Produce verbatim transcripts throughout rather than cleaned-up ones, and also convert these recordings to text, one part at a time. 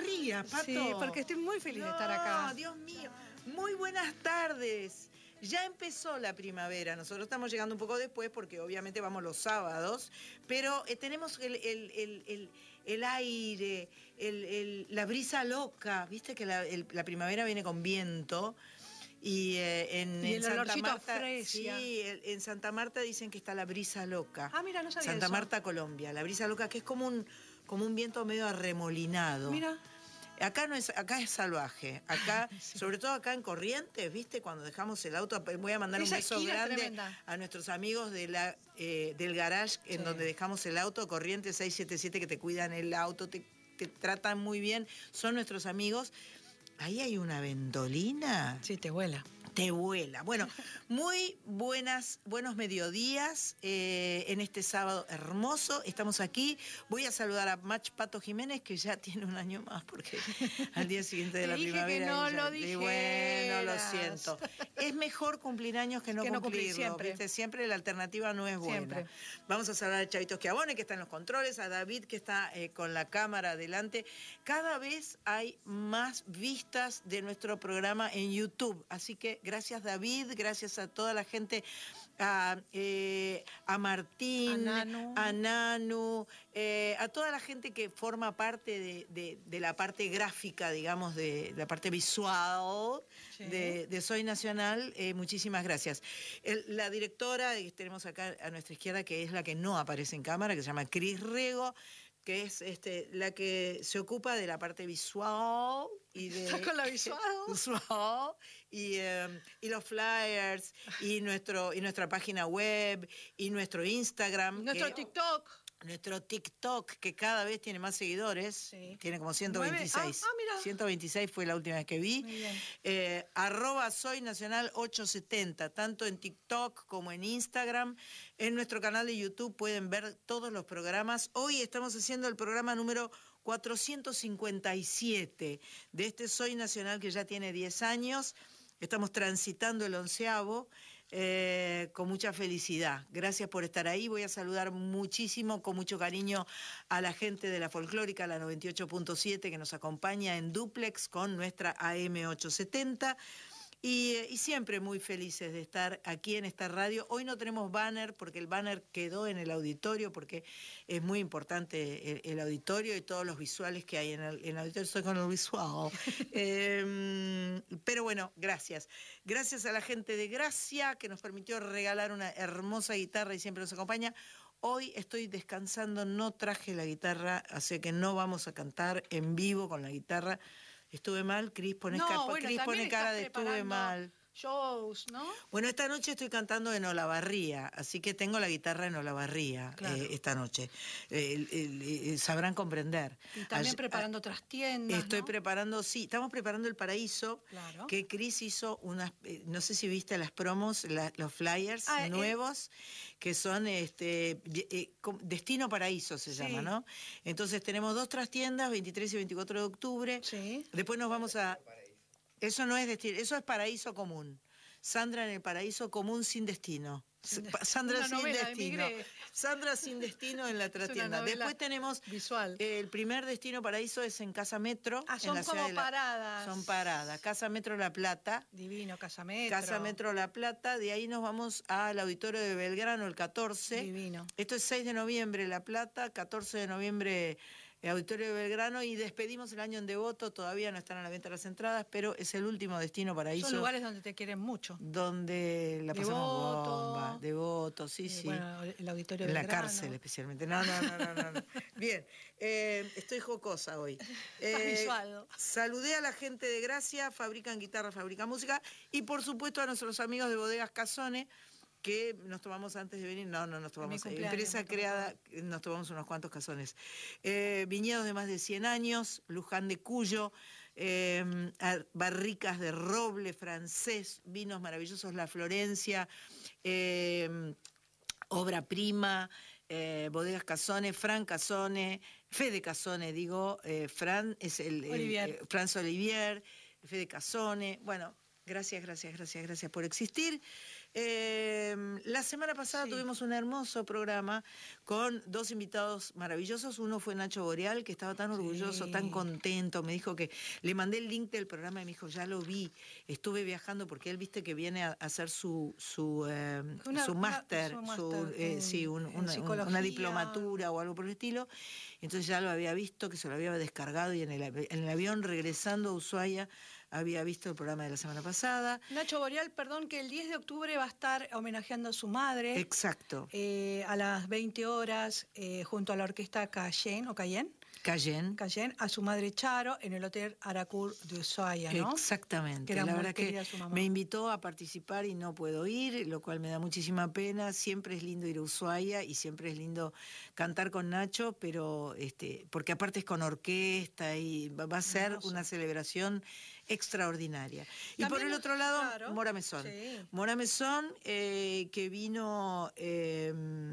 rías, Pato. Sí, porque estoy muy feliz no, de estar acá. Dios mío. Muy buenas tardes. Ya empezó la primavera. Nosotros estamos llegando un poco después porque obviamente vamos los sábados, pero eh, tenemos el, el, el, el, el aire, el, el, la brisa loca. Viste que la, el, la primavera viene con viento. Y, eh, en, y el en Santa olorcito Marta, fresca. sí, en Santa Marta dicen que está la brisa loca. Ah, mira, no sabía Santa eso. Marta, Colombia. La brisa loca, que es como un, como un viento medio arremolinado. Mira. Acá no es, acá es salvaje. Acá, sí. Sobre todo acá en Corrientes, ¿viste? Cuando dejamos el auto, voy a mandar Esa un beso grande tremenda. a nuestros amigos de la, eh, del garage en sí. donde dejamos el auto, Corrientes seiscientos setenta y siete, que te cuidan el auto, te, te tratan muy bien, son nuestros amigos. Ahí hay una ventolina. Sí, te vuela. Te vuela. Bueno, muy buenas, buenos mediodías eh, en este sábado hermoso. Estamos aquí. Voy a saludar a Mach Pato Jiménez, que ya tiene un año más, porque al día siguiente de te la dije primavera. Que no ella, lo dije. Bueno, lo siento. Es mejor cumplir años que no que cumplirlo. No siempre. ¿Viste? Siempre la alternativa no es buena. Siempre. Vamos a saludar a Chavito Schiavone, que está en los controles, a David, que está eh, con la cámara adelante. Cada vez hay más vistas de nuestro programa en YouTube. Así que gracias, David. Gracias a toda la gente, a, eh, a Martín, a Nanu, a, Nanu eh, a toda la gente que forma parte de, de, de la parte gráfica, digamos, de, de la parte visual sí. de, de Soy Nacional. Eh, muchísimas gracias. El, la directora que tenemos acá a nuestra izquierda, que es la que no aparece en cámara, que se llama Cris Rego, que es este, la que se ocupa de la parte visual y de ¿Está con la visual? visual y, um, y los flyers y nuestro y nuestra página web y nuestro Instagram, nuestro que, TikTok. Nuestro TikTok, que cada vez tiene más seguidores, sí. tiene como ciento veintiséis. Ah, ah, mira. ciento veintiséis fue la última vez que vi. Muy bien. Eh, arroba Soy Nacional ochocientos setenta, tanto en TikTok como en Instagram. En nuestro canal de YouTube pueden ver todos los programas. Hoy estamos haciendo el programa número cuatrocientos cincuenta y siete de este Soy Nacional, que ya tiene diez años. Estamos transitando el onceavo. Eh, con mucha felicidad. Gracias por estar ahí. Voy a saludar muchísimo, con mucho cariño, a la gente de la Folclórica, la noventa y ocho punto siete, que nos acompaña en dúplex con nuestra A M ochocientos setenta. Y, y siempre muy felices de estar aquí en esta radio. Hoy no tenemos banner, porque el banner quedó en el auditorio, porque es muy importante el, el auditorio y todos los visuales que hay en el, en el auditorio. Estoy con el visual. eh, pero bueno, gracias. Gracias a la gente de Gracia, que nos permitió regalar una hermosa guitarra y siempre nos acompaña. Hoy estoy descansando, no traje la guitarra, así que no vamos a cantar en vivo con la guitarra. Estuve mal, Cris pone, no, cara, bueno, Cris pone cara de estuve mal. Shows, ¿no? Bueno, esta noche estoy cantando en Olavarría, así que tengo la guitarra en Olavarría claro. eh, esta noche. Eh, eh, eh, sabrán comprender. Y también All, preparando a, otras tiendas, Estoy ¿no? preparando, sí, estamos preparando el Paraíso, claro. que Cris hizo unas, eh, no sé si viste las promos, la, los flyers ah, nuevos, eh, que son este eh, Destino Paraíso se sí. llama, ¿no? Entonces tenemos dos trastiendas, veintitrés y veinticuatro de octubre. Sí. Después nos vamos a... Eso no es destino, eso es Paraíso Común. Sandra en el Paraíso Común sin destino. Sandra sin destino. Sandra sin destino en la trastienda. Después tenemos visual. El primer Destino Paraíso es en Casa Metro. Ah, son en la como ciudad de la, paradas. Son paradas. Casa Metro La Plata. Divino, Casa Metro. Casa Metro La Plata. De ahí nos vamos al Auditorio de Belgrano el catorce. Divino. Esto es seis de noviembre La Plata, catorce de noviembre el Auditorio de Belgrano, y despedimos el año en Devoto. Todavía no están a la venta las entradas, pero es el último Destino Paraíso. Son lugares donde te quieren mucho. Donde la pasamos Devoto, bomba. Devoto, sí, eh, sí. Bueno, el Auditorio de En la Belgrano. cárcel especialmente. No, no, no, no, no. no. Bien, eh, estoy jocosa hoy. Estás Eh, visual. Saludé a la gente de Gracia, fabrican guitarra, fabrican música, y por supuesto a nuestros amigos de Bodegas Casone, que nos tomamos antes de venir, no, no nos tomamos, empresa creada, nos tomamos unos cuantos cazones. Eh, viñedos de más de cien años, Luján de Cuyo, eh, barricas de roble francés, vinos maravillosos, La Florencia, eh, Obra Prima, eh, Bodegas Casone, Fran Casone, Fede Casone, digo, eh, Fran es el, el eh, Franz Olivier, Fede Casone, bueno. Gracias, gracias, gracias, gracias por existir. Eh, la semana pasada Sí. tuvimos un hermoso programa con dos invitados maravillosos. Uno fue Nacho Boreal, que estaba tan orgulloso, Sí. tan contento. Me dijo que le mandé el link del programa y me dijo, ya lo vi. Estuve viajando porque él, viste, que viene a hacer su su, eh, Una- su una- máster, su su, máster eh, en- sí, un- en una, un- psicología. una diplomatura o algo por el estilo. Entonces ya lo había visto, que se lo había descargado y en el, avi- en el avión regresando a Ushuaia había visto el programa de la semana pasada. Nacho Boreal, perdón, que el diez de octubre va a estar homenajeando a su madre. Exacto. eh, a las veinte horas, eh, junto a la orquesta Cayenne, o Cayenne, Cayenne. Cayenne, a su madre Charo, en el Hotel Aracur de Ushuaia, ¿no? Exactamente. Que era la muy verdad que querida su mamá. me invitó a participar y no puedo ir, lo cual me da muchísima pena. Siempre es lindo ir a Ushuaia y siempre es lindo cantar con Nacho, pero este, porque aparte es con orquesta y va va a ser Hermoso. una celebración extraordinaria. Y por También el nos- otro lado, claro, Mora Mesón. sí. Mora Mesón, eh, que vino... eh,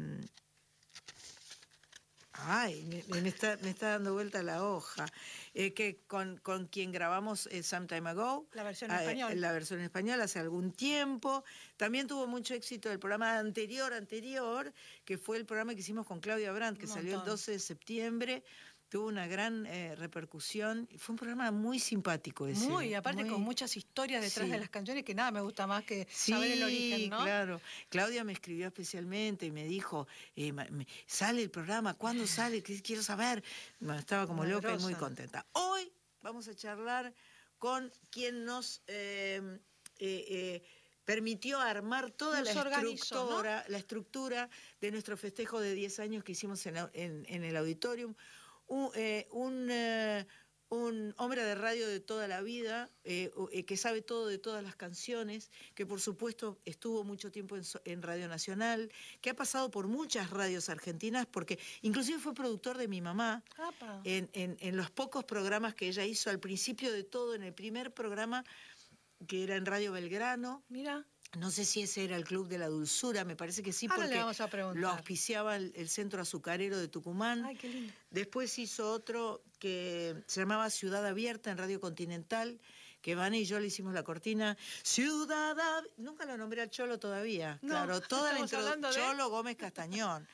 Ay, me, me está, me está dando vuelta la hoja. Eh, que con, con quien grabamos eh, Some Time Ago. La versión en ah, español. La versión en español hace algún tiempo. También tuvo mucho éxito el programa anterior, anterior, que fue el programa que hicimos con Claudia Brandt, que Un salió el montón. doce de septiembre. Tuvo una gran eh, repercusión. Fue un programa muy simpático ese. Muy, y aparte muy- con muchas historias detrás sí. de las canciones, que nada me gusta más que Sí, saber el origen, ¿no? claro. Claudia me escribió especialmente y me dijo, eh, ma- me- sale el programa, ¿cuándo sale? ¿Qué quiero saber? Bueno, estaba como Una loca y muy grosa. contenta. Hoy vamos a charlar con quien nos eh, eh, eh, permitió armar toda Nos la organizó, ¿no? estructura, la estructura de nuestro festejo de diez años que hicimos en, en- en el auditorium. Un, eh, un, eh, un hombre de radio de toda la vida, eh, o- eh, que sabe todo de todas las canciones, que por supuesto estuvo mucho tiempo en, so- en Radio Nacional, que ha pasado por muchas radios argentinas, porque inclusive fue productor de mi mamá Apa. en, en- en los pocos programas que ella hizo al principio de todo, en el primer programa que era en Radio Belgrano. Mira, No sé si ese era el Club de la Dulzura, me parece que sí, ahora le porque vamos a preguntar. lo auspiciaba el, el Centro Azucarero de Tucumán. Ay, qué lindo. Después hizo otro que se llamaba Ciudad Abierta en Radio Continental, que Vane y yo le hicimos la cortina. Ciudad Ab- Nunca lo nombré al Cholo todavía. No, claro, toda la estamos intro- hablando de- Cholo Gómez Castañón.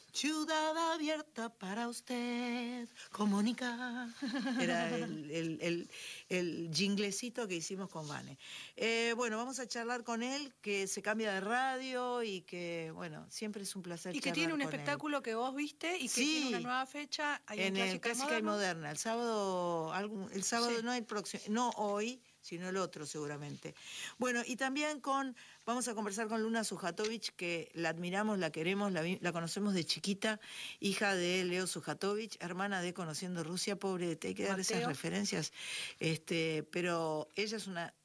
Ciudad abierta para usted, comunica. Era el, el, el, el jinglecito que hicimos con Vane. Eh, bueno, vamos a charlar con él, que se cambia de radio y que, bueno, siempre es un placer Y que charlar tiene un con él. espectáculo que vos viste y que Sí. tiene una nueva fecha ahí en, En el Clásica y Clásica y Moderno. Moderna, el sábado, algún- el sábado Sí. no el próximo, no hoy, sino el otro seguramente. Bueno, y también con, vamos a conversar con Luna Sujatovich, que la admiramos, la queremos, la, vi- la conocemos de chiquita, hija de Leo Sujatovich, hermana de Conociendo Rusia, pobre, te hay que dar esas Mateo. referencias, este, pero ella es una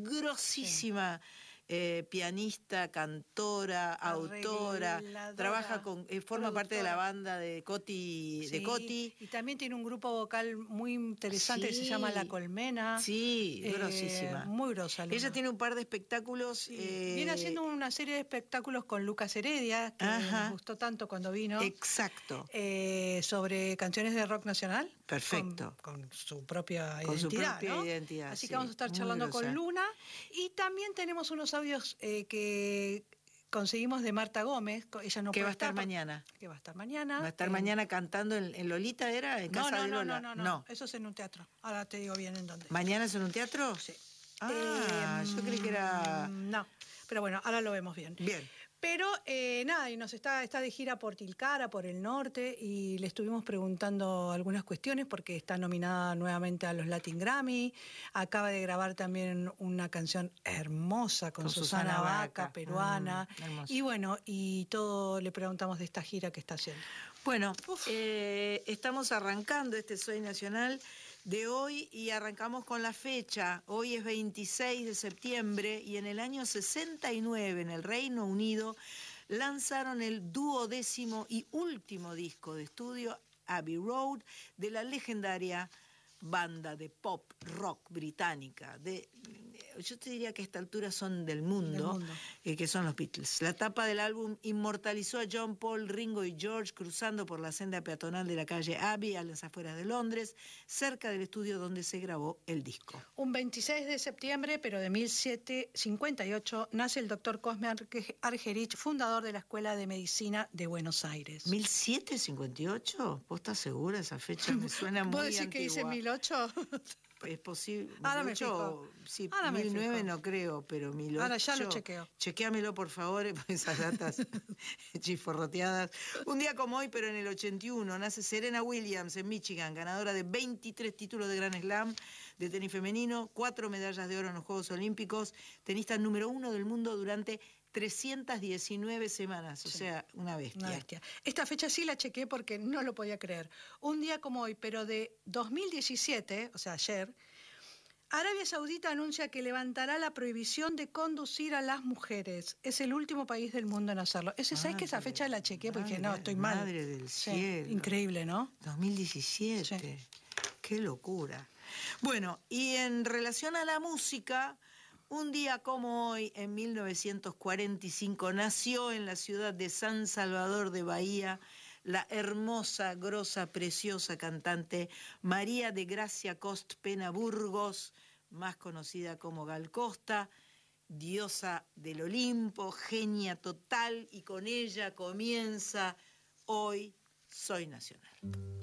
grosísima eh, pianista, cantora, autora, Arregladora, trabaja con, eh, forma parte de la productora. banda de Coti, de Sí, Coti. y también tiene un grupo vocal muy interesante que se Sí. llama La Colmena. Sí, Eh, grosísima. Muy grosa. Luna. Ella tiene un par de espectáculos. Sí. eh, Viene haciendo una serie de espectáculos con Lucas Heredia, que Ajá. nos gustó tanto cuando vino, Exacto. eh, sobre canciones de rock nacional. Perfecto. Con, con su propia Con su identidad. propia ¿no? identidad, Así sí, que vamos a estar muy charlando grosa. con Luna. Y también tenemos unos audios eh, que conseguimos de Marta Gómez. co- Ella no que puede va a estar por- mañana. Que va a estar mañana. Va a estar en- mañana cantando en, en Lolita, ¿era? En No, casa no, de no, Lola. no, no, no. Eso es en un teatro. Ahora te digo bien en dónde. ¿Mañana es en un teatro? Sí. Ah, yo creí que era. Mm, No, pero bueno, ahora lo vemos bien. Bien. Pero eh, nada, y nos está, está de gira por Tilcara, por el norte, y le estuvimos preguntando algunas cuestiones porque está nominada nuevamente a los Latin Grammy. Acaba de grabar también una canción hermosa con, Con Susana, Susana Baca, Baca. peruana. Mm, hermoso. Y bueno, y todo le preguntamos de esta gira que está haciendo. Bueno, eh, estamos arrancando este Soy Nacional de hoy y arrancamos con la fecha. Hoy es veintiséis de septiembre y en el año sesenta y nueve en el Reino Unido lanzaron el duodécimo y último disco de estudio, Abbey Road, de la legendaria banda de pop rock británica, de yo te diría que a esta altura son del mundo, Del mundo. Eh, que son los Beatles. La tapa del álbum inmortalizó a John, Paul, Ringo y George cruzando por la senda peatonal de la calle Abbey a las afueras de Londres, cerca del estudio donde se grabó el disco. Un veintiséis de septiembre, pero de mil setecientos cincuenta y ocho, nace el doctor Cosme Argerich, fundador de la Escuela de Medicina de Buenos Aires. ¿mil setecientos cincuenta y ocho? ¿Vos estás segura? Esa fecha me suena muy ¿Vos decís antigua. que dice mil ocho? Es posible. Ahora me mil ocho, fijo. sí, Ahora me mil nueve fijo. no creo, pero mil ocho. Ahora ya lo chequeo. Chequéamelo, por favor, porque esas datas chiforroteadas. Un día como hoy, pero en el ochenta y uno, nace Serena Williams en Michigan, ganadora de veintitrés títulos de Grand Slam de tenis femenino, cuatro medallas de oro en los Juegos Olímpicos, tenista número uno del mundo durante trescientas diecinueve semanas, o Sí. sea, una bestia. Una bestia. Esta fecha sí la chequé porque no lo podía creer. Un día como hoy, pero de dos mil diecisiete, o sea, ayer, Arabia Saudita anuncia que levantará la prohibición de conducir a las mujeres. Es el último país del mundo en hacerlo. Ese, ¿sabes que esa fecha la chequé? Porque dije, no, estoy mal. Madre del Sí, cielo. increíble, ¿no? dos mil diecisiete. Sí. Qué locura. Bueno, y en relación a la música, un día como hoy, en mil novecientos cuarenta y cinco, nació en la ciudad de San Salvador de Bahía la hermosa, grosa, preciosa cantante María de Gracia Cost Pena Burgos, más conocida como Gal Costa, diosa del Olimpo, genia total, y con ella comienza Hoy Soy Nacional.